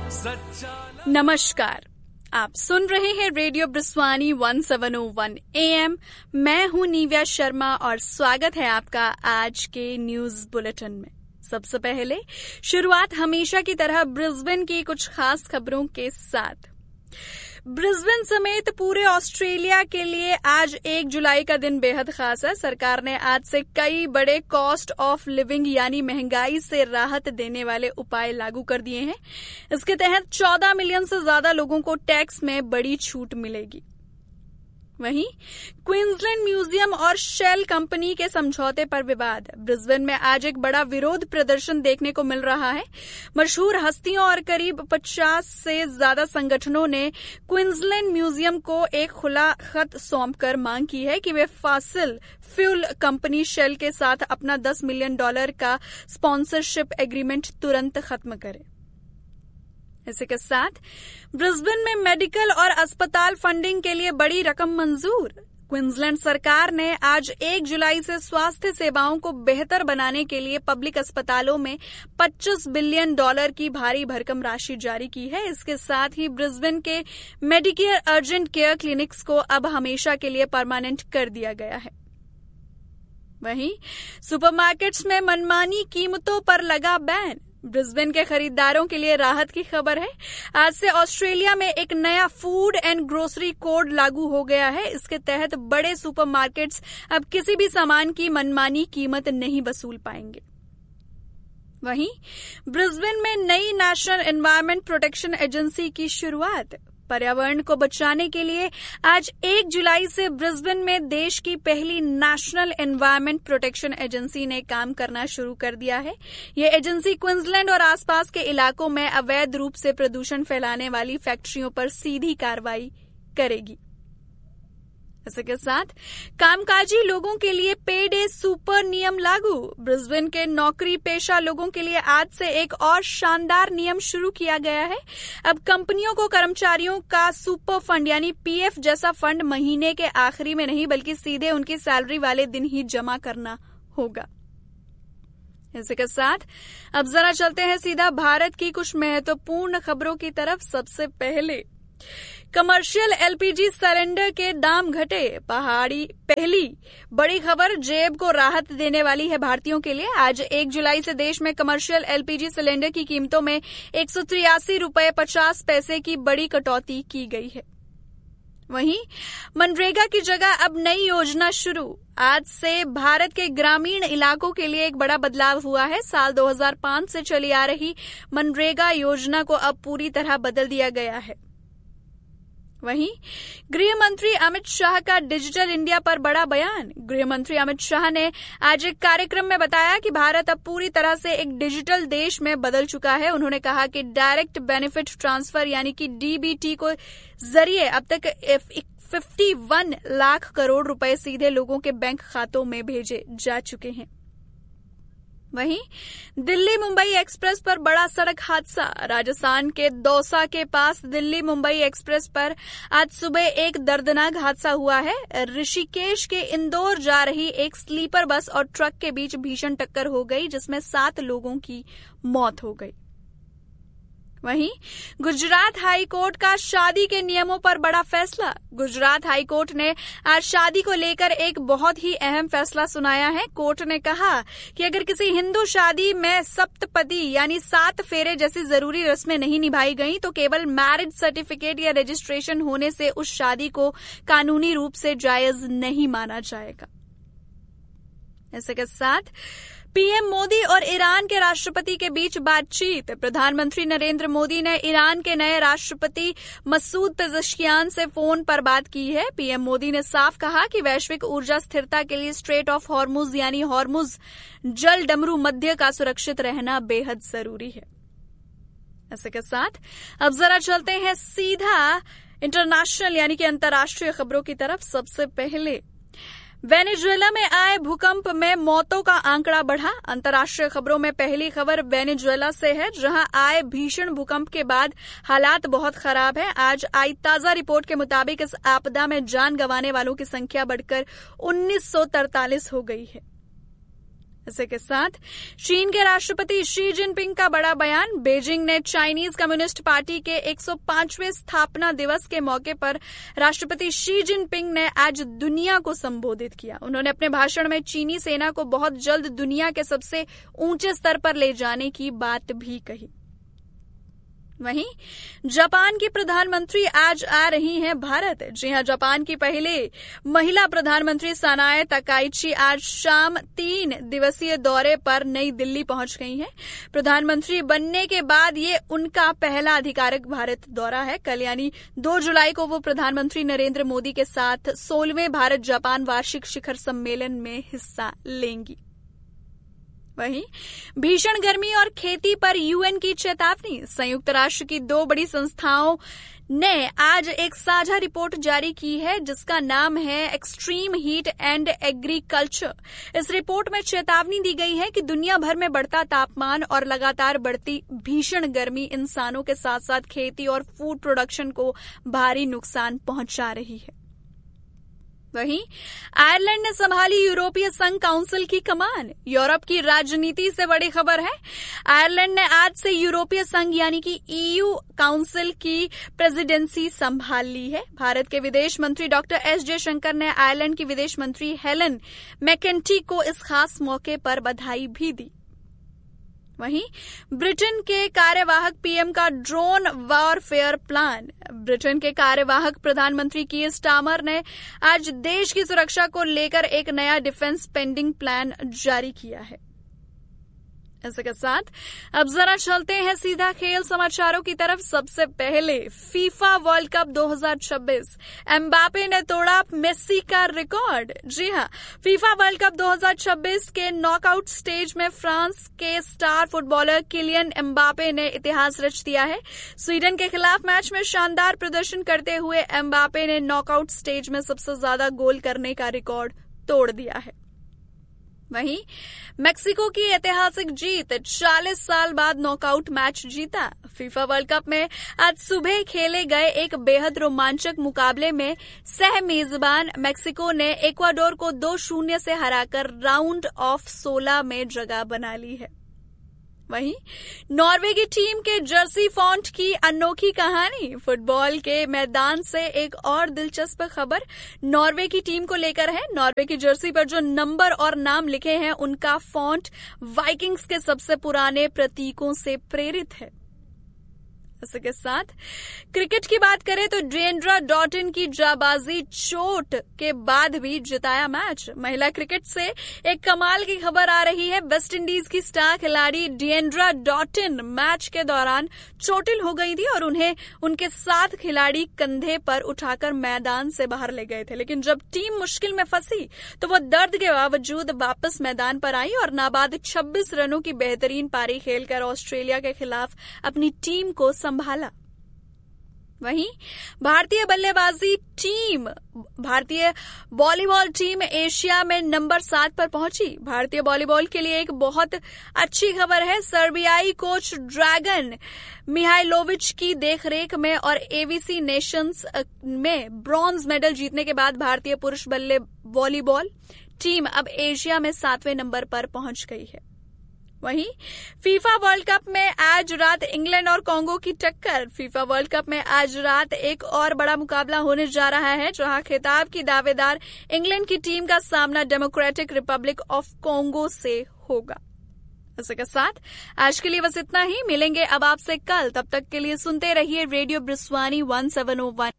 नमस्कार, आप सुन रहे हैं रेडियो ब्रिस्वानी 1701 AM। मैं हूं निव्या शर्मा और स्वागत है आपका आज के न्यूज बुलेटिन में। सबसे पहले शुरुआत हमेशा की तरह ब्रिस्बेन की कुछ खास खबरों के साथ। ब्रिस्बेन समेत पूरे ऑस्ट्रेलिया के लिए आज 1 जुलाई का दिन बेहद खास है। सरकार ने आज से कई बड़े कॉस्ट ऑफ लिविंग यानी महंगाई से राहत देने वाले उपाय लागू कर दिए हैं। इसके तहत 14 मिलियन से ज्यादा लोगों को टैक्स में बड़ी छूट मिलेगी। वहीं क्वींसलैंड म्यूजियम और शेल कंपनी के समझौते पर विवाद। ब्रिस्बेन में आज एक बड़ा विरोध प्रदर्शन देखने को मिल रहा है। मशहूर हस्तियों और करीब 50 से ज्यादा संगठनों ने क्वींसलैंड म्यूजियम को एक खुला खत सौंपकर मांग की है कि वे फॉसिल फ्यूल कंपनी शेल के साथ अपना $10 मिलियन का स्पॉन्सरशिप एग्रीमेंट तुरंत खत्म करे। इसी के साथ ब्रिस्बेन में मेडिकल और अस्पताल फंडिंग के लिए बड़ी रकम मंजूर। क्वींसलैंड सरकार ने आज 1 जुलाई से स्वास्थ्य सेवाओं को बेहतर बनाने के लिए पब्लिक अस्पतालों में $25 बिलियन की भारी भरकम राशि जारी की है। इसके साथ ही ब्रिस्बेन के मेडिकेयर अर्जेंट केयर क्लिनिक्स को अब हमेशा के लिए परमानेंट कर दिया गया है। वहीं सुपरमार्केट्स में मनमानी कीमतों पर लगा बैन। ब्रिस्बेन के खरीदारों के लिए राहत की खबर है। आज से ऑस्ट्रेलिया में एक नया फूड एंड ग्रोसरी कोड लागू हो गया है। इसके तहत बड़े सुपरमार्केट्स अब किसी भी सामान की मनमानी कीमत नहीं वसूल पाएंगे। वहीं ब्रिस्बेन में नई नेशनल एनवायरमेंट प्रोटेक्शन एजेंसी की शुरुआत। पर्यावरण को बचाने के लिए आज 1 जुलाई से ब्रिस्बेन में देश की पहली नेशनल एनवायरनमेंट प्रोटेक्शन एजेंसी ने काम करना शुरू कर दिया है। ये एजेंसी क्वींसलैंड और आसपास के इलाकों में अवैध रूप से प्रदूषण फैलाने वाली फैक्ट्रियों पर सीधी कार्रवाई करेगी। इसी के साथ कामकाजी लोगों के लिए पे डे सुपर नियम लागू। ब्रिस्बेन के नौकरी पेशा लोगों के लिए आज से एक और शानदार नियम शुरू किया गया है। अब कंपनियों को कर्मचारियों का सुपर फंड यानी PF जैसा फंड महीने के आखिरी में नहीं बल्कि सीधे उनकी सैलरी वाले दिन ही जमा करना होगा। इसी के साथ अब जरा चलते हैं सीधा भारत की कुछ महत्वपूर्ण खबरों की तरफ। सबसे पहले कमर्शियल LPG सिलेंडर के दाम घटे। पहली बड़ी खबर जेब को राहत देने वाली है भारतीयों के लिए। आज 1 जुलाई से देश में कमर्शियल LPG सिलेंडर की कीमतों में 183 रुपये 50 पैसे की बड़ी कटौती की गई है। वहीं मनरेगा की जगह अब नई योजना शुरू। आज से भारत के ग्रामीण इलाकों के लिए एक बड़ा बदलाव हुआ है। साल 2005 से चली आ रही मनरेगा योजना को अब पूरी तरह बदल दिया गया है। वहीं गृह मंत्री अमित शाह का डिजिटल इंडिया पर बड़ा बयान। गृह मंत्री अमित शाह ने आज एक कार्यक्रम में बताया कि भारत अब पूरी तरह से एक डिजिटल देश में बदल चुका है। उन्होंने कहा कि डायरेक्ट बेनिफिट ट्रांसफर यानी कि DBT को जरिए अब तक 51 लाख करोड़ रुपए सीधे लोगों के बैंक खातों में भेजे जा चुके हैं। वहीं दिल्ली मुंबई एक्सप्रेस पर बड़ा सड़क हादसा। राजस्थान के दौसा के पास दिल्ली मुंबई एक्सप्रेस पर आज सुबह एक दर्दनाक हादसा हुआ है। ऋषिकेश के इंदौर जा रही एक स्लीपर बस और ट्रक के बीच भीषण टक्कर हो गई जिसमें 7 लोगों की मौत हो गई। वहीं गुजरात हाई कोर्ट का शादी के नियमों पर बड़ा फैसला। गुजरात हाई कोर्ट ने आज शादी को लेकर एक बहुत ही अहम फैसला सुनाया है। कोर्ट ने कहा कि अगर किसी हिंदू शादी में सप्तपदी यानी 7 फेरे जैसी जरूरी रस्में नहीं निभाई गई तो केवल मैरिज सर्टिफिकेट या रजिस्ट्रेशन होने से उस शादी को कानूनी रूप से जायज नहीं माना जाएगा। इसी के साथ पीएम मोदी और ईरान के राष्ट्रपति के बीच बातचीत। प्रधानमंत्री नरेंद्र मोदी ने ईरान के नए राष्ट्रपति मसूद पेज़ेश्कियान से फोन पर बात की है। पीएम मोदी ने साफ कहा कि वैश्विक ऊर्जा स्थिरता के लिए स्ट्रेट ऑफ हॉर्मुज यानी हॉर्मुज जल डमरू मध्य का सुरक्षित रहना बेहद जरूरी है। इसी के साथ अब जरा चलते हैं सीधा इंटरनेशनल यानी कि अंतर्राष्ट्रीय खबरों की तरफ। सबसे पहले वेनेजुएला में आए भूकंप में मौतों का आंकड़ा बढ़ा। अंतर्राष्ट्रीय खबरों में पहली खबर वेनेजुएला से है जहां आए भीषण भूकंप के बाद हालात बहुत खराब है। आज आई ताजा रिपोर्ट के मुताबिक इस आपदा में जान गंवाने वालों की संख्या बढ़कर 1943 हो गई है। इसी के साथ चीन के राष्ट्रपति शी जिनपिंग का बड़ा बयान। बीजिंग ने चाइनीज कम्युनिस्ट पार्टी के 105वें स्थापना दिवस के मौके पर राष्ट्रपति शी जिनपिंग ने आज दुनिया को संबोधित किया। उन्होंने अपने भाषण में चीनी सेना को बहुत जल्द दुनिया के सबसे ऊंचे स्तर पर ले जाने की बात भी कही। वहीं जापान की प्रधानमंत्री आज आ रही हैं भारत। जी हां, जापान की पहले महिला प्रधानमंत्री सनाए तकाइची आज शाम 3 दिवसीय दौरे पर नई दिल्ली पहुंच गई हैं। प्रधानमंत्री बनने के बाद ये उनका पहला आधिकारिक भारत दौरा है। कल यानी 2 जुलाई को वो प्रधानमंत्री नरेंद्र मोदी के साथ 16वें भारत जापान वार्षिक शिखर सम्मेलन में हिस्सा लेंगी। वहीं भीषण गर्मी और खेती पर यूएन की चेतावनी। संयुक्त राष्ट्र की 2 बड़ी संस्थाओं ने आज एक साझा रिपोर्ट जारी की है जिसका नाम है एक्सट्रीम हीट एंड एग्रीकल्चर। इस रिपोर्ट में चेतावनी दी गई है कि दुनिया भर में बढ़ता तापमान और लगातार बढ़ती भीषण गर्मी इंसानों के साथ साथ खेती और फूड प्रोडक्शन को भारी नुकसान पहुंचा रही है। वहीं आयरलैंड ने संभाली यूरोपीय संघ काउंसिल की कमान। यूरोप की राजनीति से बड़ी खबर है। आयरलैंड ने आज से यूरोपीय संघ यानी कि ईयू काउंसिल की प्रेसिडेंसी संभाल ली है। भारत के विदेश मंत्री डॉक्टर एस जयशंकर ने आयरलैंड की विदेश मंत्री हेलन मैकेंटी को इस खास मौके पर बधाई भी दी। वहीं ब्रिटेन के कार्यवाहक पीएम का ड्रोन वॉरफेयर प्लान। ब्रिटेन के कार्यवाहक प्रधानमंत्री कीर स्टारमर ने आज देश की सुरक्षा को लेकर एक नया डिफेंस स्पेंडिंग प्लान जारी किया है। इसी के साथ अब जरा चलते हैं सीधा खेल समाचारों की तरफ। सबसे पहले फीफा वर्ल्ड कप 2026 एम्बापे ने तोड़ा मेस्सी का रिकॉर्ड। जी हां, फीफा वर्ल्ड कप 2026 के नॉकआउट स्टेज में फ्रांस के स्टार फुटबॉलर किलियन एम्बापे ने इतिहास रच दिया है। स्वीडन के खिलाफ मैच में शानदार प्रदर्शन करते हुए एम्बापे ने नॉकआउट स्टेज में सबसे ज्यादा गोल करने का रिकॉर्ड तोड़ दिया है। वहीं मेक्सिको की ऐतिहासिक जीत, 40 साल बाद नॉकआउट मैच जीता। फीफा वर्ल्ड कप में आज सुबह खेले गए एक बेहद रोमांचक मुकाबले में सह मेजबान मेक्सिको ने इक्वाडोर को 2-0 से हराकर राउंड ऑफ 16 में जगह बना ली है। वहीं नॉर्वे की टीम के जर्सी फॉन्ट की अनोखी कहानी। फुटबॉल के मैदान से एक और दिलचस्प खबर नॉर्वे की टीम को लेकर है। नॉर्वे की जर्सी पर जो नंबर और नाम लिखे हैं उनका फॉन्ट वाइकिंग्स के सबसे पुराने प्रतीकों से प्रेरित है। इसके साथ क्रिकेट की बात करें तो डिएंड्रा डॉटिन की जाबाजी चोट के बाद भी जिताया मैच। महिला क्रिकेट से एक कमाल की खबर आ रही है। वेस्ट इंडीज की स्टार खिलाड़ी डिएंड्रा डॉटिन मैच के दौरान चोटिल हो गई थी और उन्हें उनके 7 खिलाड़ी कंधे पर उठाकर मैदान से बाहर ले गए थे, लेकिन जब टीम मुश्किल में फंसी तो वो दर्द के बावजूद वापस मैदान पर आई और नाबाद 26 रनों की बेहतरीन पारी खेलकर ऑस्ट्रेलिया के खिलाफ अपनी टीम को संभाला। वहीं भारतीय वॉलीबॉल टीम एशिया में नंबर 7 पर पहुंची। भारतीय वॉलीबॉल के लिए एक बहुत अच्छी खबर है। सर्बियाई कोच ड्रैगन मिहाइलोविच की देखरेख में और एवीसी नेशंस में ब्रॉन्ज मेडल जीतने के बाद भारतीय पुरुष वॉलीबॉल टीम अब एशिया में 7वें नंबर पर पहुंच गई है। वहीं फीफा वर्ल्ड कप में आज रात इंग्लैंड और कांगो की टक्कर। फीफा वर्ल्ड कप में आज रात एक और बड़ा मुकाबला होने जा रहा है, जहां खिताब की दावेदार इंग्लैंड की टीम का सामना डेमोक्रेटिक रिपब्लिक ऑफ कांगो से होगा। इसी के साथ आज के लिए बस इतना ही। मिलेंगे अब आपसे कल, तब तक के लिए सुनते रहिए रेडियो ब्रिस्वानी 1701।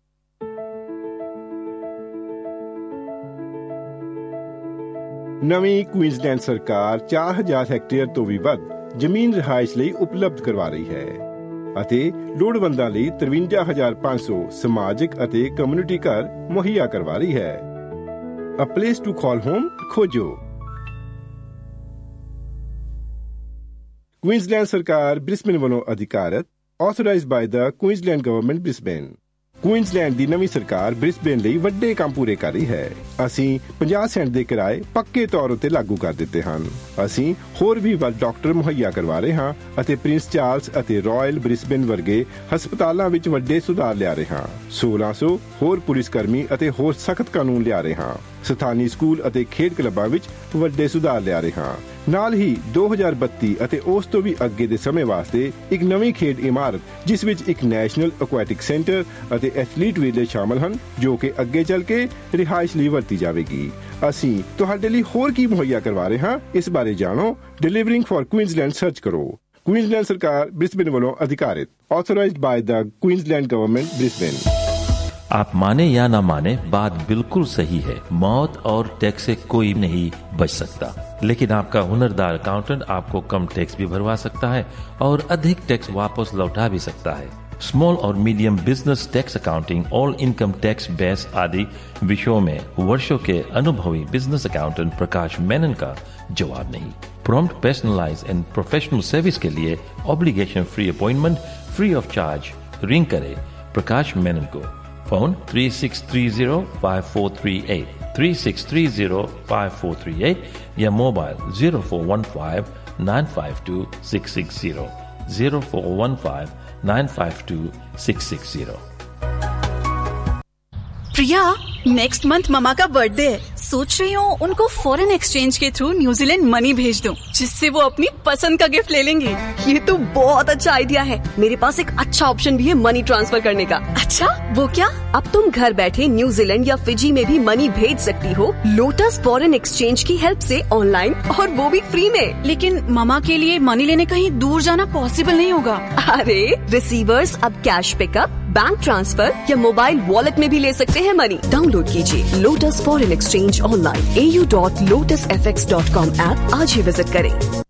ਨਵੀਂ ਕੁਈਨਜ਼ਲੈਂਡ ਸਰਕਾਰ 4000 ਹੈਕਟੇਅਰ ਤੋਂ ਵੀ ਵੱਧ ਜ਼ਮੀਨ ਰਿਹਾਇਸ਼ ਲਈ ਉਪਲਬਧ ਕਰਵਾ ਰਹੀ ਹੈ ਅਤੇ ਲੋੜਵੰਦਾਂ ਲਈ 53,500 ਸਮਾਜਿਕ ਅਤੇ ਕਮਿਊਨਿਟੀ ਘਰ ਮੁਹੱਈਆ ਕਰਵਾ ਰਹੀ ਹੈ। ਅ ਪਲੇਸ ਟੂ ਕਾਲ ਹੋਮ ਖੋਜੋ। ਕੁਈਨਜ਼ਲੈਂਡ ਸਰਕਾਰ ਬ੍ਰਿਸਬੇਨ ਵੱਲੋਂ ਅਧਿਕਾਰਤ, ਆਥੋਰਾਈਜ਼ਡ ਬਾਈ ਦ ਕੁਈਨਜ਼ਲੈਂਡ ਗਵਰਨਮੈਂਟ ਬ੍ਰਿਸਬੇਨ। ਕੁਈਨਜ਼ਲੈਂਡ ਦੀ ਨਵੀਂ ਸਰਕਾਰ ਬ੍ਰਿਸਬੇਨ ਲਈ ਵੱਡੇ ਕੰਮ ਪੂਰੇ ਕਰ ਰਹੀ ਹੈ। ਅਸੀਂ 50 ਸੈਂਟ ਦੇ ਕਿਰਾਏ ਪੱਕੇ ਤੌਰ ਉੱਤੇ ਲਾਗੂ ਕਰ ਦਿੱਤੇ ਹਨ। ਅਸੀਂ ਹੋਰ ਵੀ ਵੱਧ ਡਾਕਟਰ ਮੁਹੱਈਆ ਕਰਵਾ ਰਹੇ ਹਾਂ ਅਤੇ ਪ੍ਰਿੰਸ ਚਾਰਲਸ ਅਤੇ ਰਾਇਲ ਬ੍ਰਿਸਬੇਨ ਵਰਗੇ ਹਸਪਤਾਲਾਂ ਵਿੱਚ ਵੱਡੇ ਸੁਧਾਰ ਲਿਆ ਰਹੇ ਹਾਂ। 1600 ਹੋਰ ਪੁਲਿਸ ਕਰਮੀ ਅਤੇ ਹੋਰ ਸਖਤ ਕਾਨੂੰਨ ਲਿਆ ਰਹੇ ਹਾਂ। ਸਥਾਨੀ ਸਕੂਲ ਅਤੇ ਖੇਡ ਕਲੱਬਾਂ ਵਿੱਚ ਵੱਡੇ ਸੁਧਾਰ ਲਿਆ ਰਹੇ ਹਾਂ। ਨਾਲ ਹੀ 2032 ਅਤੇ ਉਸ ਤੋਂ ਵੀ ਅੱਗੇ ਦੇ ਸਮੇਂ ਵਾਸਤੇ ਇੱਕ ਨਵੀਂ ਖੇਡ ਇਮਾਰਤ ਜਿਸ ਵਿੱਚ ਇੱਕ ਨੈਸ਼ਨਲ ਐਕੁਆਟਿਕ ਸੈਂਟਰ ਅਤੇ ਐਥਲੀਟ ਵਿਲੇਜ ਸ਼ਾਮਲ ਹਨ, ਜੋ ਕਿ ਅੱਗੇ ਚੱਲ ਕੇ ਰਿਹਾਇਸ਼ ਲਈ ਵਰਤੀ ਜਾਵੇਗੀ। ਅਸੀਂ ਤੁਹਾਡੇ ਲਈ ਹੋਰ ਕੀ ਮੁਹੱਈਆ ਕਰਵਾ ਰਹੇ ਹਾਂ, ਇਸ ਬਾਰੇ ਜਾਣੋ। ਡਿਲੀਵਰਿੰਗ ਫॉर ਕੁਈਨਜ਼ਲੈਂਡ ਸਰਚ ਕਰੋ। ਕੁਈਨਜ਼ਲੈਂਡ ਸਰਕਾਰ ब्रिस्बेन ਵੱਲੋਂ ਅਧਿਕਾਰਿਤ, authorised by the Queensland government Brisbane. आप माने या ना माने, बात बिल्कुल सही है। मौत और टैक्स से कोई नहीं बच सकता, लेकिन आपका हुनरदार अकाउंटेंट आपको कम टैक्स भी भरवा सकता है और अधिक टैक्स वापस लौटा भी सकता है। स्मॉल और medium business tax accounting, all income tax base आदि विषयों में वर्षों के अनुभवी बिजनेस अकाउंटेंट प्रकाश मेनन का जवाब नहीं। Prompt, personalise and professional service के लिए obligation free appointment free of charge ring करे प्रकाश मेनन को। फोन 36305438 36305438 या मोबाइल 0415952660 0415952660। प्रिया, नेक्स्ट मंथ ममा का बर्थडे है। सोच रही हूँ उनको फॉरेन एक्सचेंज के थ्रू न्यूजीलैंड मनी भेज दूँ, जिससे वो अपनी पसंद का गिफ्ट ले लेंगे। ये तो बहुत अच्छा आइडिया है। मेरे पास एक अच्छा ऑप्शन भी है मनी ट्रांसफर करने का। अच्छा, वो क्या? अब तुम घर बैठे न्यूजीलैंड या फिजी में भी मनी भेज सकती हो लोटस फॉरेन एक्सचेंज की हेल्प से ऑनलाइन, और वो भी फ्री में। लेकिन ममा के लिए मनी लेने कहीं दूर जाना पॉसिबल नहीं होगा। अरे, रिसीवर्स अब कैश पिकअप, बैंक ट्रांसफर या मोबाइल वॉलेट में भी ले सकते हैं मनी। डाउनलोड कीजिए lotus foreign exchange online au.lotusfx.com app आज ही विजिट करें।